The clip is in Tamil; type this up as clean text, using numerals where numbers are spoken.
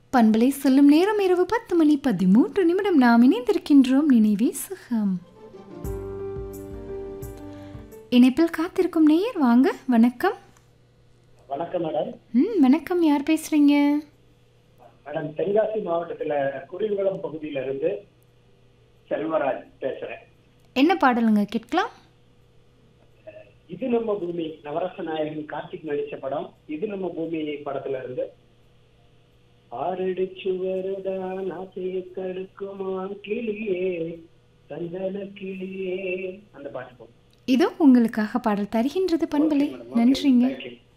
பண்பலை சொல்லும் நேரம் இரவு 10:13 நாம் இணைந்திருக்கின்றோம். நினைவே சுகம். இணைப்பில் காத்திருக்கும் நேயர் வாங்க. வணக்கம். வணக்கம் மேடம். வணக்கம். யார் பேசுறீங்க? மேடம், தென்காசி மாவட்டத்துல குருவிகுளம் பகுதியில இருந்து செல்வராஜ் பேசுறேன். என்ன பாடலுங்க கேட்கலாம்? இது நம்ம பூமி, நவரச நாயகன் கார்த்திக் நடிச்ச படம். இது நம்ம பூமி படத்துல இருந்து ஆறடிச்சு வருதான் ஆசைய கடுக்குமா கிளியே சந்தன கிளியே அந்த பாட்டு போகும். இதோ உங்களுக்காக பாடல் தருகின்றது பண்பலை. நன்றிங்க. தேங்க்யூ.